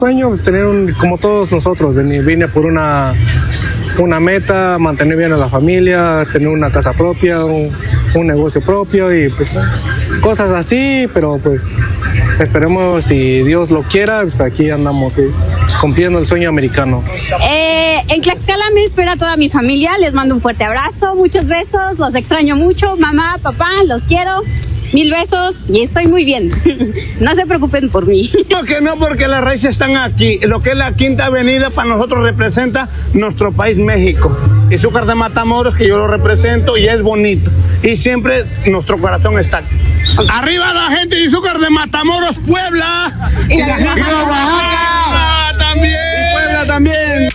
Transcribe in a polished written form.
Sueño tener como todos nosotros, vine por una meta, mantener bien a la familia, tener una casa propia, un negocio propio y pues cosas así, pero pues esperemos, si Dios lo quiera, pues aquí andamos cumpliendo el sueño americano. En Tlaxcala me espera toda mi familia, les mando un fuerte abrazo, muchos besos, los extraño mucho, mamá, papá, los quiero. 1000 besos y estoy muy bien. No se preocupen por mí. No, que no, porque las raíces están aquí. Lo que es la Quinta Avenida para nosotros representa nuestro país, México. Izúcar de Matamoros, que yo lo represento y es bonito. Y siempre nuestro corazón está aquí. ¡Arriba la gente de Izúcar de Matamoros, Puebla! ¡Y Oaxaca! ¡También! ¡Y Puebla también!